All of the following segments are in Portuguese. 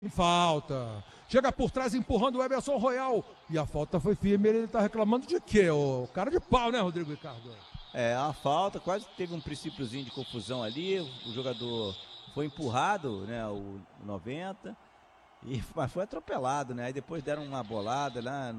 Falta. Chega por trás empurrando o Emerson Royal. E a falta foi firme. Ele tá reclamando de quê? O cara de pau, né, Rodrigo Ricardo? A falta, quase teve um princípiozinho de confusão ali. O jogador foi empurrado, né, o 90. Mas foi atropelado, né? Aí depois deram uma bolada lá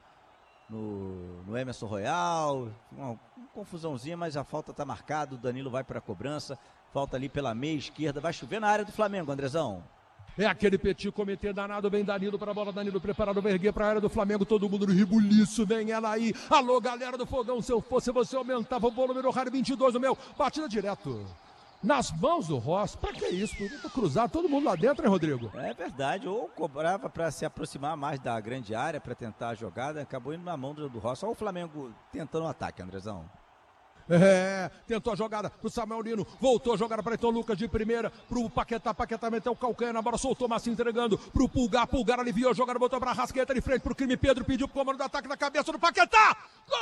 no Emerson Royal. Uma confusãozinha, mas a falta tá marcada. O Danilo vai para a cobrança. Falta ali pela meia esquerda. Vai chover na área do Flamengo, Andrezão. É aquele petit comitê danado, vem Danilo para a bola, Danilo preparado, vai erguer para a área do Flamengo, todo mundo no ribuliço, vem ela aí, alô galera do Fogão, se eu fosse você aumentava o volume no rádio 22 no meu, batida direto, nas mãos do Rossi, pra que isso, tudo cruzado, todo mundo lá dentro, hein, Rodrigo? É verdade, ou cobrava para se aproximar mais da grande área, para tentar a jogada, acabou indo na mão do Rossi, olha o Flamengo tentando o ataque, Andrezão. Tentou a jogada pro Samuel Lino, voltou a jogada para Ayrton Lucas de primeira, pro Paquetá meteu o calcanhar na bola, soltou Massinho entregando pro Pulgar aliviou a jogada, botou pra Rascaeta de frente pro crime, Pedro pediu pro comando do ataque na cabeça do Paquetá,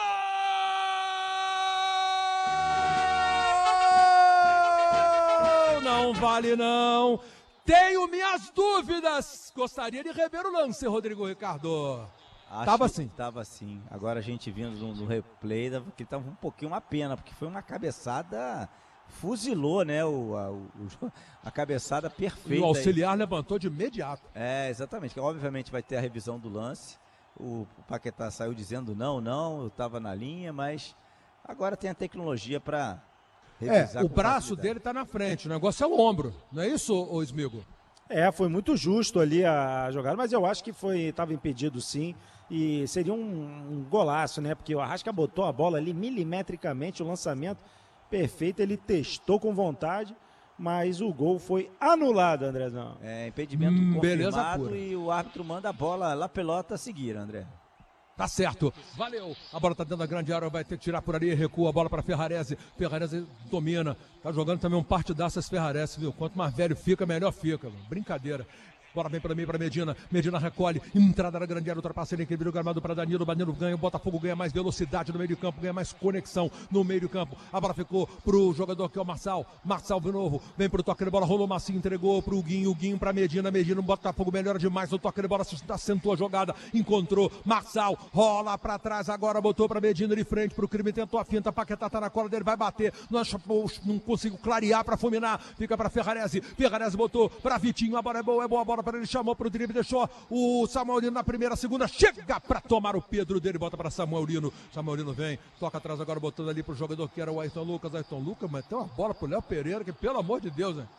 gol! Não vale não, tenho minhas dúvidas, gostaria de rever o lance, Rodrigo Ricardo. Tava assim. Agora a gente vindo no replay, que tava um pouquinho uma pena, porque foi uma cabeçada, fuzilou, né? A cabeçada perfeita. E o auxiliar levantou de imediato. Exatamente. Obviamente vai ter a revisão do lance. O Paquetá saiu dizendo não, eu tava na linha, mas agora tem a tecnologia para revisar. O braço dele tá na frente, o negócio é o ombro, não é isso, ô Smigo? Foi muito justo ali a jogada, mas eu acho que estava impedido sim, e seria um golaço, né? Porque o Arrasca botou a bola ali milimetricamente, o lançamento perfeito, ele testou com vontade, mas o gol foi anulado, Andrezão. Impedimento confirmado e o árbitro manda a bola lá pelota seguir, André. Tá certo, valeu, a bola tá dentro da grande área, vai ter que tirar por ali, recua a bola pra Ferrarese domina, tá jogando também um partidaço esse Ferrarese, viu, quanto mais velho fica, melhor fica, brincadeira. Bola vem para mim, para Medina recolhe, entrada na grande área, ultrapassa ele, equilíbrio gramado para Danilo ganha, o Botafogo ganha mais velocidade no meio de campo, ganha mais conexão no meio de campo, a bola ficou pro jogador que é o Marçal de novo, vem pro toque de bola, rolou o Massinho, entregou pro Guinho para Medina, o Botafogo melhora demais, o toque de bola, acentuou a jogada, encontrou, Marçal, rola para trás agora, botou para Medina de frente pro crime, tentou a finta, Paquetá tá na cola dele, vai bater, não conseguiu clarear para fulminar, fica para Ferrarese botou para Vitinho, a bola é boa a bola para ele, chamou pro drible, deixou o Samuel Lino na primeira, segunda, chega para tomar o Pedro dele, bota para Samuel Lino vem, toca atrás agora, botando ali pro jogador que era o Ayrton Lucas, meteu uma bola pro Léo Pereira, que pelo amor de Deus, né?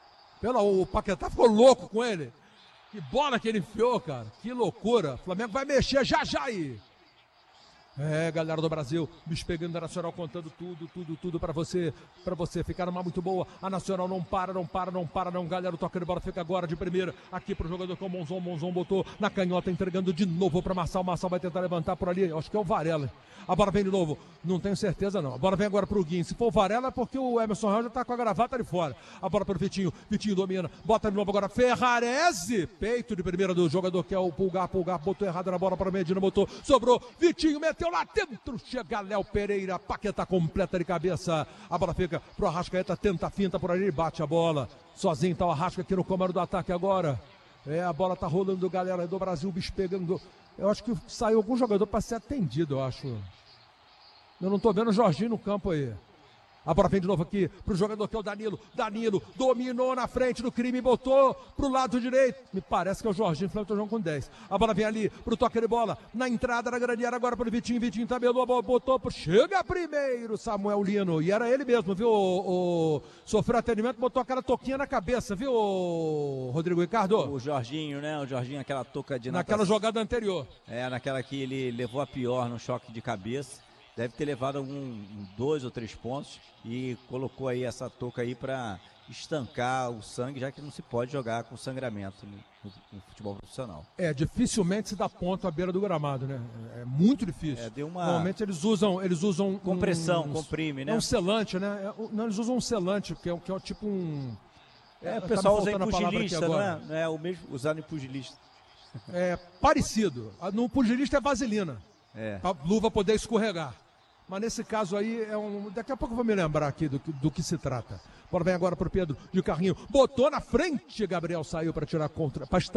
O Paquetá ficou louco com ele, que bola que ele enfiou, cara, que loucura, o Flamengo vai mexer já aí. Galera do Brasil, bicho pegando da Nacional, contando tudo pra você ficar numa muito boa, a Nacional não para, galera, o toque de bola fica agora de primeira, aqui pro jogador que é o Monzon botou na canhota, entregando de novo pra Marçal vai tentar levantar por ali, acho que é o Varela, a bola vem de novo, não tenho certeza não, a bola vem agora pro Guinho, se for o Varela é porque o Emerson Royal já tá com a gravata ali fora, a bola pro Vitinho domina, bota de novo agora, Ferrarese, peito de primeira do jogador que é o Pulgar botou errado na bola para Medina, botou, sobrou, Vitinho meteu lá dentro, chega Léo Pereira, Paquetá completa de cabeça, a bola fica pro Arrascaeta, tenta a finta por ali, bate a bola, sozinho tá o Arrasca aqui no comando do ataque agora, a bola tá rolando, galera do Brasil, bicho pegando, eu acho que saiu algum jogador para ser atendido, eu não tô vendo o Jorginho no campo aí. A bola vem de novo aqui pro jogador que é o Danilo dominou na frente do crime, botou pro lado direito, me parece que é o Jorginho, o Flamengo tá jogando com 10, a bola vem ali pro toque de bola, na entrada da grande área agora pro Vitinho tabelou, a bola botou chega primeiro Samuel Lino, e era ele mesmo, viu, sofreu atendimento, botou aquela toquinha na cabeça, viu, Rodrigo Ricardo? O Jorginho, né, aquela toca de naquela natação. Jogada anterior. Naquela que ele levou a pior no choque de cabeça. Deve ter levado 2 ou 3 pontos e colocou aí essa touca aí para estancar o sangue, já que não se pode jogar com sangramento no futebol profissional. Dificilmente se dá ponto à beira do gramado, né? É muito difícil. Normalmente eles usam compressão, comprime, né? É um selante, né? Não, eles usam um selante, que é tipo um... o pessoal usa em pugilista, não é o mesmo usado em pugilista. Parecido. No pugilista é vaselina. Pra luva poder escorregar. Mas nesse caso aí, daqui a pouco eu vou me lembrar aqui do que se trata. Bola vem agora pro Pedro de carrinho. Botou na frente, Gabriel saiu para tirar contra.